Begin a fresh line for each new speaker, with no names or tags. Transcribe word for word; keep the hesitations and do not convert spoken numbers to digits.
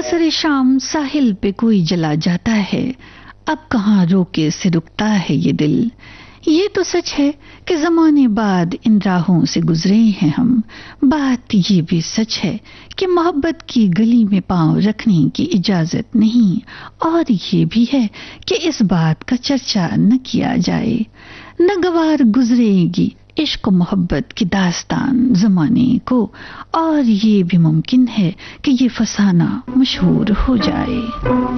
असर शाम साहिल पे कोई जला जाता है, अब कहाँ रोके से रुकता है ये दिल। ये तो सच है कि ज़माने बाद इन राहों से गुजरे हैं हम। बात ये भी सच है कि मोहब्बत की गली में पांव रखने की इजाजत नहीं, और ये भी है कि इस बात का चर्चा न किया जाए। न गवार गुजरेगी इश्क मोहब्बत की दास्तान ज़माने को, और ये भी मुमकिन है कि ये फसाना मशहूर हो जाए।